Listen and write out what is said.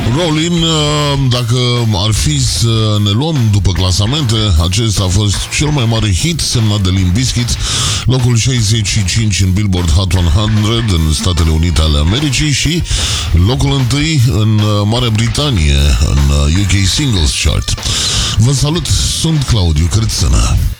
Rolling, dacă ar fi să ne luăm după clasamente, acesta a fost cel mai mare hit semnat de Limp Bizkit, locul 65 în Billboard Hot 100 în Statele Unite ale Americii și locul 1 în Marea Britanie, în UK Singles Chart. Vă salut, sunt Claudiu Cârțână.